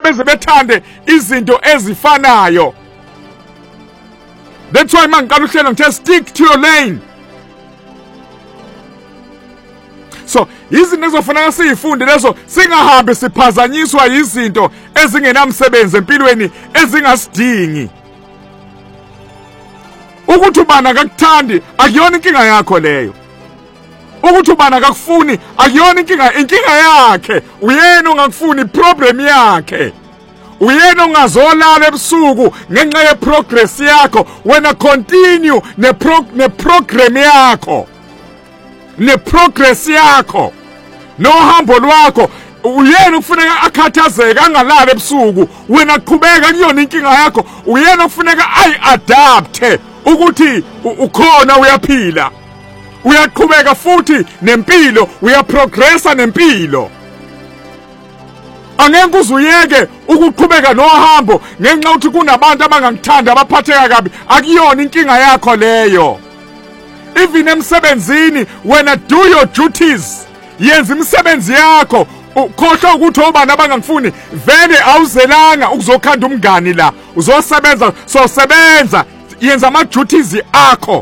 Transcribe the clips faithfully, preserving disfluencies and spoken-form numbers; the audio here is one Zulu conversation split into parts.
beze bethande izinto ezifanayo. That's why mangiqala uhlelo ngithe stick to your lane. So izinto ezofanele siyifunde lezo singahambe siphazanyiswa izinto ezingenamsebenzi empilweni ezingasidingi. Ukuthi ubana akakuthandi akuyona inkinga yakho leyo. Ukuthi ubana akakufuni akuyona inkinga, inkinga yakhe. Uyena ongakufuni, problem yakhe. Uyena ongazolala ebusuku ngenxa ye progress yakho. Wena continue ne pro ne program yakho. Ne progress yakho. No hambo lwakho. Uyena kufuneka akhathazeke angalala ebusuku. Wena qhubeka kuyona inkinga yakho. Uyena kufuneka ay adapte ukuthi ukhona uyaphila. Uyaqhubeka futhi nempilo, uyaprogressa nempilo. Angeke uzuyeke ukuqhubeka nohambo ngenxa ukuthi kunabantu abangangithanda abaphatheka kabi. Akuyona inkinga yakho leyo. Even emsebenzini wena do your duties. Yenza imisebenzi yakho. Ukhohlwa ukuthi obani abangangifuni vele awuzelanga ukuzokhanda umngani la. Uzosebenza, so sebenza. Yenza ama duties akho.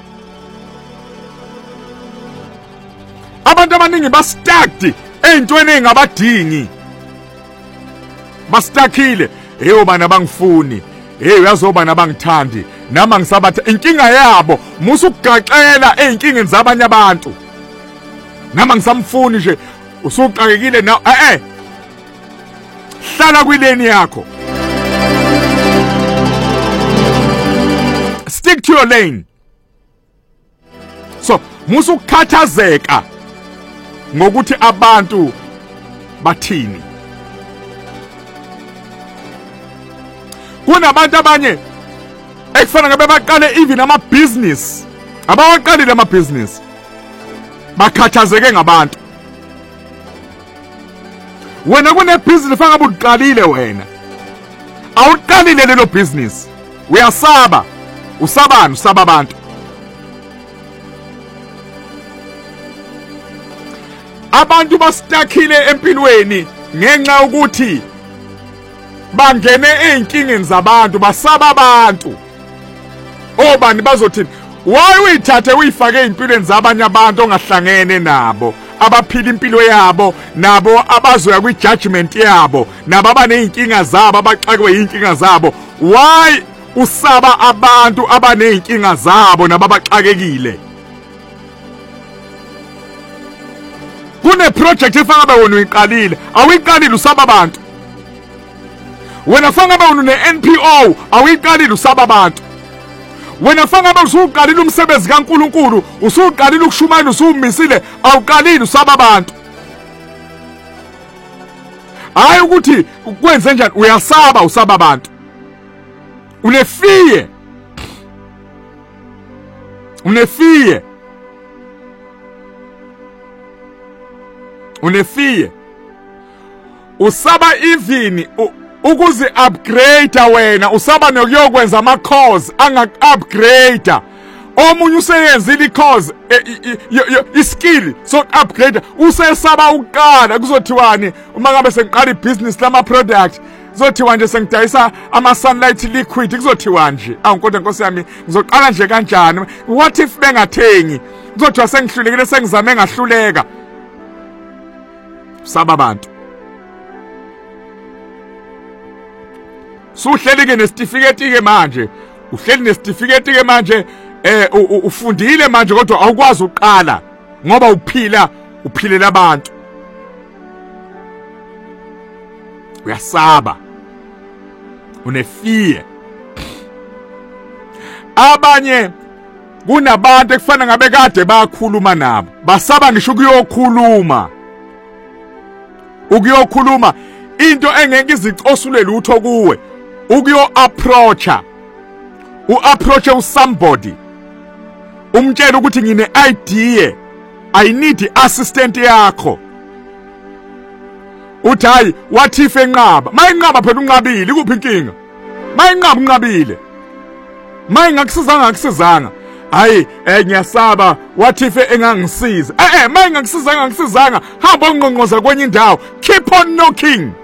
Abantu abaningi bastucked ezintweni engabadingi. Bastakile, hey obani abangifuni, hey uyazoba nabangithandi, nama ngisabatha inkinga yabo, musu ukugaxela ezinkingeni zabanye abantu. Nama ngisamfuni nje, usuqakekile na eh eh. Hlala kwileni yakho. Stick to your lane. So, musu ukhathazeka ngokuthi abantu bathini. Kunabantu abanye ekufana ngabe baqale even ama business. Abawaqalile ama business. Bakhathazeke ngabantu. Wena kune business fanga buqalile wena. Awuqalile lelo business. Uyasaba. Usabani usaba abantu. Abantu bastakile empilweni ngenxa ukuthi bangene ezinkingeni zabantu, basaba abantu. Obani bazothini? Why uyithathe uyifake empilweni zabanye abantu ongahlangene nabo, abaphila impilo yabo, nabo abazoya kwi judgment yabo, nabo abanezinkinga zabo, abaxakwe izinkinga zabo. Why usaba abantu abanezinkinga zabo nababaxakekile? Kune project efanga ba wona uyiqalile, awiqalile usaba abantu. Wena fanga ba wona ne N P O, awiqalile usaba abantu. Wena fanga ba usuqalile umsebenzi kaNkuluNkulu, usuqalile ukushumayela, usumisile, awuqalile usaba abantu. Hayi ukuthi kwenze njani, uyasaba usaba abantu. Unefiye. Unefiye. Unefiye. Usaba even ukuzi upgrade wena, usaba nokuyokwenza ama course anga upgrade. Omunye useyenzile i-course i-skill so upgrade, usesaba uqala kuzothiwani uma ngabe sengiqala i-business lama product, kuzothiwa nje sengidayisa ama sunlight liquid, kuzothiwa nje awunkodwa Nkosi yami ngizoqala nje kanjani, what if bengathengi, kuzothiwa sengihlulekile sengizame ngahluleka. Saba abantu. Suhleli ke nesitifiketi ke manje, uhleli nesitifiketi ke manje, eh ufundile manje kodwa awukwazi uqala ngoba uphila uphilela abantu. Uyasaba. Unefiye. Abanye kunabantu ekufana ngabe kade bayakhuluma nabo, basaba ngisho ukuyokhuluma. Ukuyokhuluma into engeke izicosule lutho kuwe, ukuyo approacha. U-approach somebody. Umtshela ukuthi ngine idea, I need assistant yakho. Uthi hayi, what if enqaba? Mayinqaba phela unqabile, ikuphi inkinga? Mayinqaba unqabile. Mayingakusizanga akusizanga. Hayi, eh ngiyasaba, what if engangisiza? Eh eh, mayingakusizanga akusizanga, hamba ungqongqoza kwenye indawo. Keep on knocking.